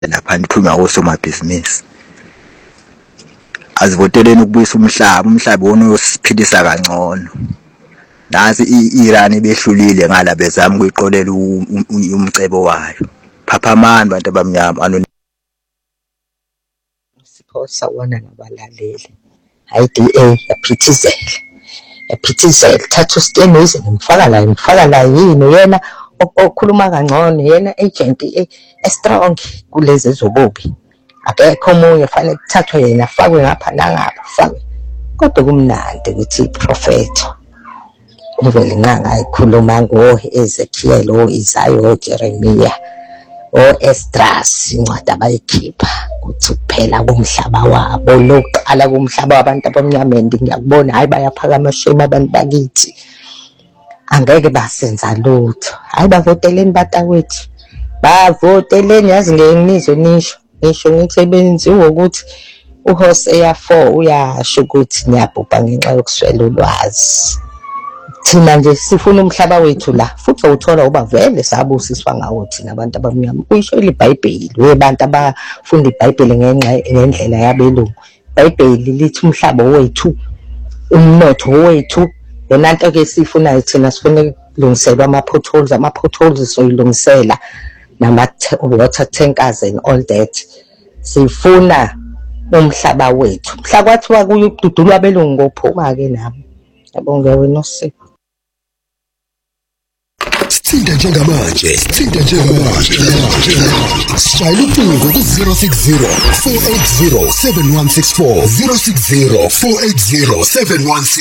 lapha nikhuluma ngosomabhizinisi. Azivoteleni ukubuyisa umhlaba wona uyosiphilisa kangcono. Nasi i-Iran behlulile ngala bezama ukuyiqolela umcebo wayo. Phaphamani bantu abamnyama Siphosa wona nabalaleli. IDA yaphithizela thatha uStenize ngimfaka la yini yena okhuluma kangcono yena agent strong kulezi ezobubi. Akekho omunye fanele kuthathwe yena afakwe ngapha nangapha afakwe. Kodwa kumnandi ukuthi iprofetho uvele ngayikhuluma ngo-Ezekiel, o-Isaiah, o-Jeremiah, o-Esdras, incwadi abayikhipha ukuthi ukuphela komhlaba wabo, lokuqala komhlaba wabantu abamnyama. Ngiyakubona hayi bayaphakama shame abantu bakithi, angeke basenza lutho. Hayi bavoteleni batawethu, bavoteleni. Yazi ngenizwe nisho ngithi benziwe ukuthi uHosea 4 uyasho ukuthi niyabhubha ngenxa yokuswela ulwazi. Thina nje sifuna umhlaba wethu la, futhi uthola uba vele sabusiswa ngawo thina abantu abamnyama. Kuyisho iBhayibheli, webantu abafunda iBhayibheli ngendlela yabelungu. iBhayibheli lithi umhlaba wethu, umnotho wethu. Yona nto ke sifunayo thina, sifuna ukulungiselwa ama-potholes soyilungisela nama-water tankers and all that. Sifuna umhlaba wethu. Mhla kwathiwa kuye ukududulwa abelungu ngophuma-ke nami. Yabonga wena uSipho. Sithinta njengamanje. Sishayela ucingo ku-060 480 7164 060 480 7164.